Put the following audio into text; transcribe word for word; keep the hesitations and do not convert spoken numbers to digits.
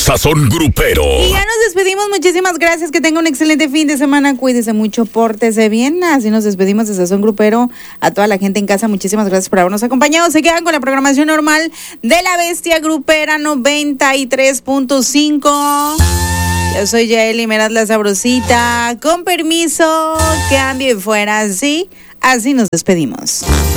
Sazón Grupero. Y ya nos despedimos. Muchísimas gracias. Que tenga un excelente fin de semana. Cuídese mucho, pórtese bien. Así nos despedimos de Sazón Grupero. A toda la gente en casa, muchísimas gracias por habernos acompañado. Se quedan con la programación normal de La Bestia Grupera noventa y tres punto cinco. Yo soy Yaeli Meraz, la sabrosita. Con permiso, cambio y fuera. Así, así nos despedimos.